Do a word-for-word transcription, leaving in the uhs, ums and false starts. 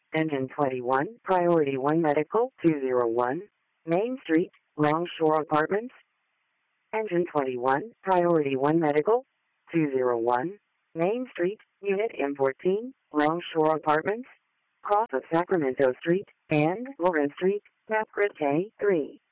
Engine twenty-one, Priority one Medical, two oh one, Main Street, Longshore Apartments. Engine twenty-one, Priority one Medical, two oh one, Main Street, Unit M fourteen, Longshore Apartments, cross of Sacramento Street and Lawrence Street, map grid K three.